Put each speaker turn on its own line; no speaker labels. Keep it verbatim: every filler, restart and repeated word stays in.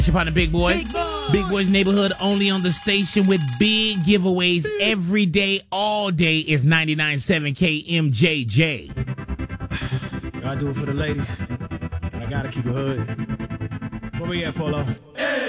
Upon the Big Boy.
Big Boy.
Big Boy's Neighborhood, only on the station with big giveaways every day, all day. Is ninety-nine point seven K M J J.
Gotta do it for the ladies. And I gotta keep it hood. Where we at, Polo?